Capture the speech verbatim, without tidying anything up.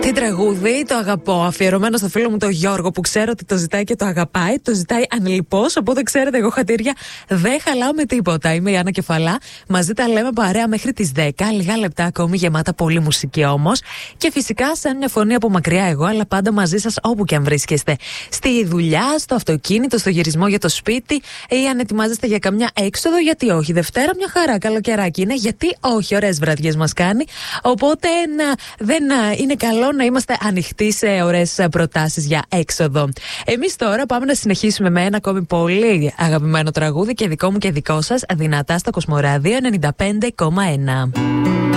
Τι τραγούδι, το αγαπώ. Αφιερωμένο στο φίλο μου τον Γιώργο, που ξέρω ότι το ζητάει και το αγαπάει. Το ζητάει ανελιπώς. Οπότε ξέρετε, εγώ χατήρια δεν χαλάω με τίποτα. Είμαι η Άννα Κεφαλά. Μαζί τα λέμε παρέα μέχρι τις δέκα. Λίγα λεπτά ακόμη, γεμάτα πολύ μουσική όμως. Και φυσικά, σαν μια φωνή από μακριά εγώ, αλλά πάντα μαζί σας όπου και αν βρίσκεστε. Στη δουλειά, στο αυτοκίνητο, στο γυρισμό για το σπίτι, ή αν ετοιμάζεστε για καμιά έξοδο. Γιατί όχι, Δευτέρα μια χαρά, καλοκαιράκι είναι. Γιατί όχι, ωραίες βραδιές μας κάνει. Οπότε να, δεν είναι καλό να είμαστε ανοιχτοί σε ωραίες προτάσεις για έξοδο. Εμείς τώρα πάμε να συνεχίσουμε με ένα ακόμη πολύ αγαπημένο τραγούδι και δικό μου και δικό σας, δυνατά στο Κοσμοράδιο ενενήντα πέντε κόμμα ένα.